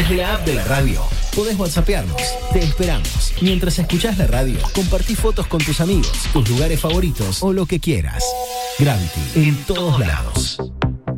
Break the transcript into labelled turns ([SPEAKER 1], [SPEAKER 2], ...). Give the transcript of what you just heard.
[SPEAKER 1] Desde la app de la radio, podés whatsappearnos. Te esperamos. Mientras escuchás la radio, compartí fotos con tus amigos, tus lugares favoritos o lo que quieras. Gravity, en todos lados.